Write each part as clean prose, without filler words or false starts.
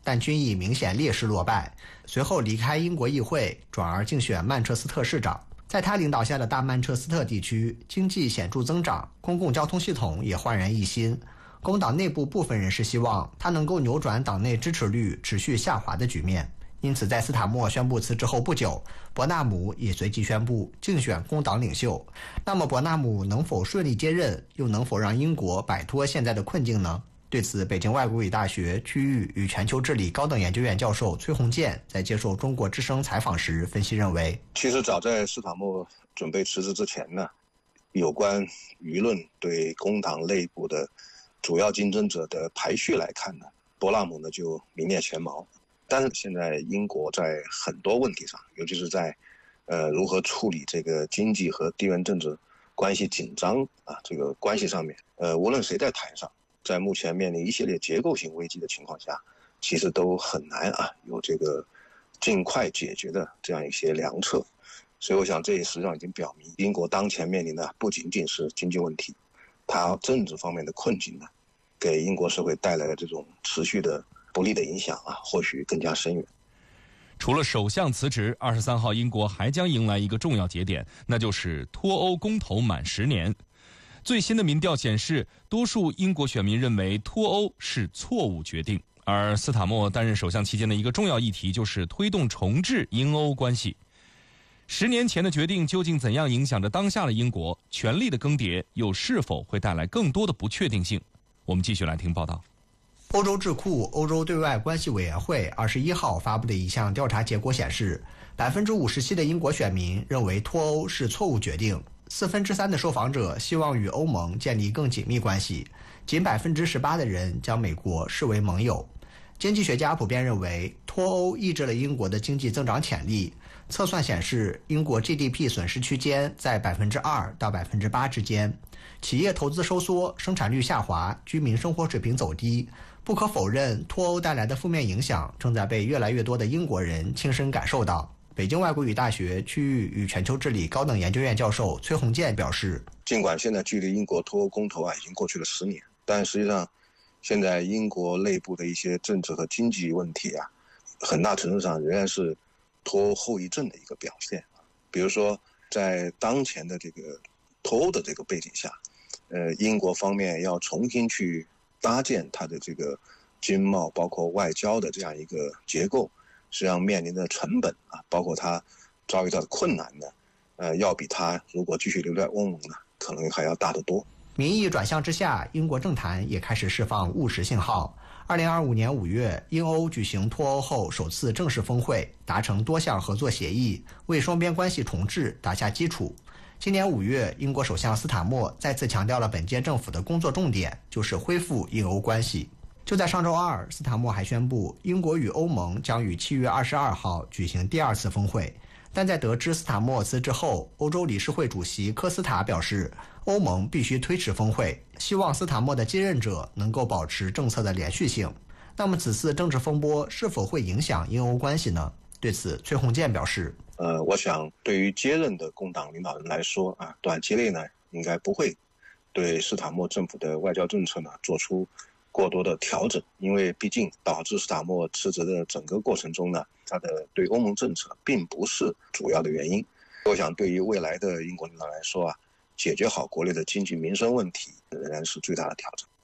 但均以明显劣势落败。随后离开英国议会，转而竞选曼彻斯特市长。在他领导下的大曼彻斯特地区，经济显著增长，公共交通系统也焕然一新。工党内部部分人士希望他能够扭转党内支持率持续下滑的局面。因此，在斯塔默宣布辞职后不久，伯纳姆也随即宣布竞选工党领袖。那么，伯纳姆能否顺利接任，又能否让英国摆脱现在的困境呢？对此，北京外国语大学区域与全球治理高等研究院教授崔洪建在接受中国之声采访时分析认为， 其实早在斯塔默准备辞职之前呢，有关舆论对工党内部的主要竞争者的排序来看呢，伯纳姆呢就名列前茅。但是现在英国在很多问题上，尤其是在如何处理这个经济和地缘政治关系紧张这个关系上面，无论谁在台上，在目前面临一系列结构性危机的情况下，其实都很难有这个尽快解决的这样一些良策。所以我想这也实际上已经表明，英国当前面临的不仅仅是经济问题，它政治方面的困境呢，给英国社会带来的这种持续的不利的影响或许更加深远。 除了首相辞职，23号英国还将迎来一个重要节点，那就是脱欧公投满10年。最新的民调显示，多数英国选民认为脱欧是错误决定。而斯塔默担任首相期间的一个重要议题就是推动重置英欧关系。10年前的决定究竟怎样影响着当下的英国？权力的更迭又是否会带来更多的不确定性？我们继续来听报道。 欧洲智库欧洲对外关系委员会21号发布的一项调查结果显示，57%的英国选民认为脱欧是错误决定，3%的受访者希望与欧盟建立更紧密关系，仅18%的人将美国视为盟友。经济学家普遍认为，脱欧抑制了英国的经济增长潜力。测算显示，英国 GDP 损失区间在2%到8%之间，企业投资收缩，生产率下滑，居民生活水平走低。不可否认，脱欧带来的负面影响正在被越来越多的英国人亲身感受到。北京外国语大学区域与全球治理高等研究院教授崔洪建表示， 尽管现在距离英国脱欧公投已经过去了10年，但实际上现在英国内部的一些政治和经济问题很大程度上仍然是脱欧后遗症的一个表现。比如说在当前的这个脱欧的这个背景下，英国方面要重新去搭建它的这个经贸包括外交的这样一个结构，实际上面临的成本包括它遭遇到的困难呢，要比它如果继续留在欧盟呢，可能还要大得多。 民意转向之下，英国政坛也开始释放务实信号。2025年5月，英欧举行脱欧后首次正式峰会，达成多项合作协议，为双边关系重置打下基础。今年5月，英国首相斯塔默再次强调了本届政府的工作重点，就是恢复英欧关系。就在上周二，斯塔默还宣布，英国与欧盟将于7月22号举行第2次峰会。但在得知斯塔默辞职后，欧洲理事会主席科斯塔表示，欧盟必须推迟峰会，希望斯塔默的接任者能够保持政策的连续性。那么此次政治风波是否会影响英欧关系呢？对此，崔洪建表示， 我想对于接任的工党领导人来说短期内呢，应该不会对斯塔默政府的外交政策呢做出过多的调整，因为毕竟导致斯塔默辞职的整个过程中呢，他的对欧盟政策并不是主要的原因。我想对于未来的英国领导来说解决好国内的经济民生问题仍然是最大的挑战。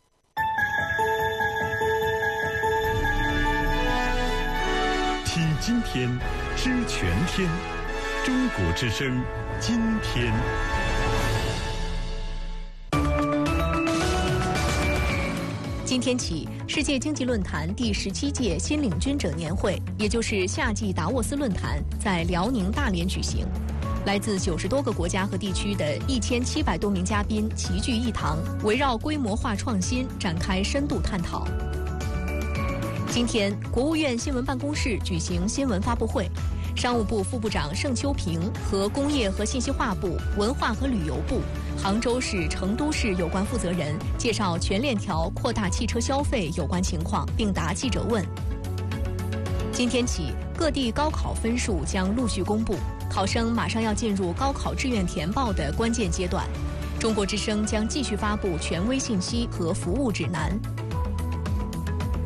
听今天，知全天，中国之声，今天。 今天起，世界经济论坛第17届新领军者年会，也就是夏季达沃斯论坛，在辽宁大连举行。来自90多个国家和地区的1700多名嘉宾齐聚一堂，围绕规模化创新展开深度探讨。今天，国务院新闻办公室举行新闻发布会，商务部副部长盛秋平和工业和信息化部、文化和旅游部、杭州市、成都市有关负责人介绍全链条扩大汽车消费有关情况，并答记者问。今天起，各地高考分数将陆续公布，考生马上要进入高考志愿填报的关键阶段。中国之声将继续发布权威信息和服务指南。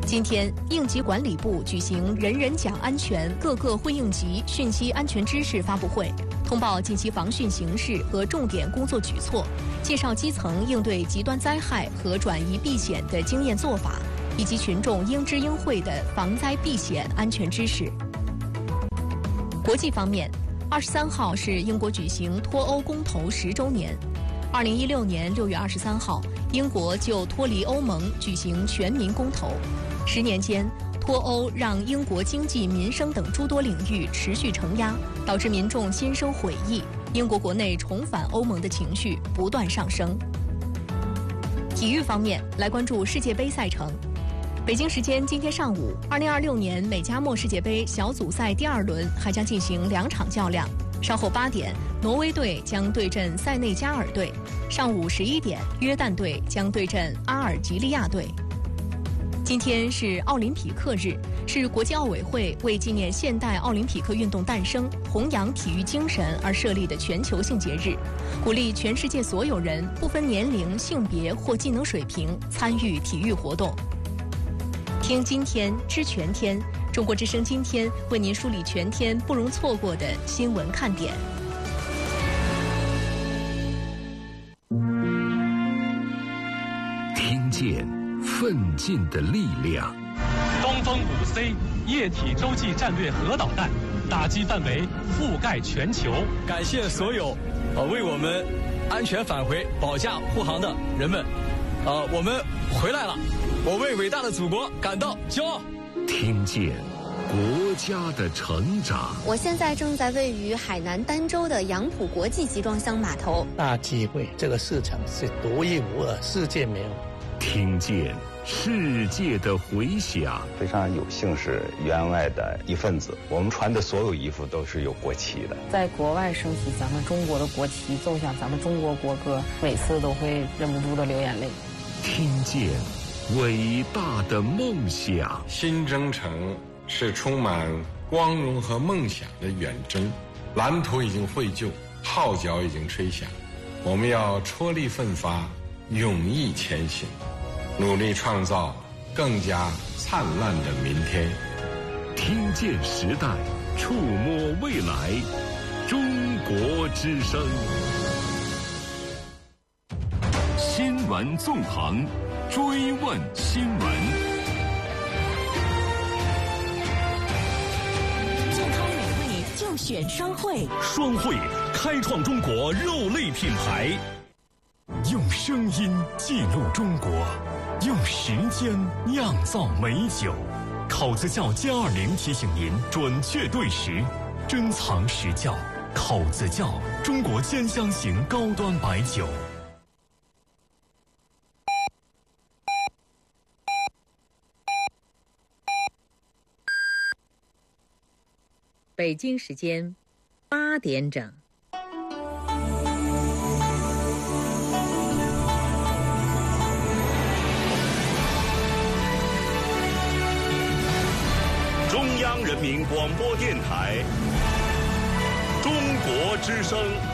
今天，应急管理部举行人人讲安全各个会应急讯息安全知识发布会，通报近期防汛形势和重点工作举措，介绍基层应对极端灾害和转移避险的经验做法，以及群众应知应会的防灾避险安全知识。国际方面，23号是英国举行脱欧公投10周年。2016年6月23号，英国就脱离欧盟举行全民公投。10年间，脱欧让英国经济、民生等诸多领域持续承压，导致民众心生悔意，英国国内重返欧盟的情绪不断上升。体育方面，来关注世界杯赛程。北京时间今天上午，2026年美加墨世界杯小组赛第2轮还将进行2场较量。稍后8点，挪威队将对阵塞内加尔队；上午11点，约旦队将对阵阿尔及利亚队。今天是奥林匹克日，是国际奥委会为纪念现代奥林匹克运动诞生、弘扬体育精神而设立的全球性节日，鼓励全世界所有人不分年龄、性别或技能水平参与体育活动。听今天知全天，中国之声今天为您梳理全天不容错过的新闻看点。 听见奋进的力量。 东风5C 液体洲际战略核导弹，打击范围覆盖全球。 感谢所有为我们安全返回、保驾护航的人们。我们回来了，我为伟大的祖国感到骄傲。 听见国家的成长。 我现在正在位于海南儋州的杨浦国际集装箱码头。 大机会，这个市场是独一无二，世界没有。 听见世界的回响。 非常有幸是员外的一份子，我们穿的所有衣服都是有国旗的。 在国外升起咱们中国的国旗，奏响咱们中国国歌，每次都会忍不住的流眼泪。 听见伟大的梦想。 新征程是充满光荣和梦想的远征，蓝图已经绘就，号角已经吹响，我们要踔厉奋发，勇毅前行，努力创造更加灿烂的明天。 听见时代，触摸未来，中国之声。新闻纵横，追问新闻。 健康美味就选双汇， 双汇开创中国肉类品牌，用声音记录中国，用时间酿造美酒。口子窖+20提醒您准确对时，珍藏实窖。口子窖，中国兼香型高端白酒。 北京时间8点整。 中央人民广播电台，中国之声。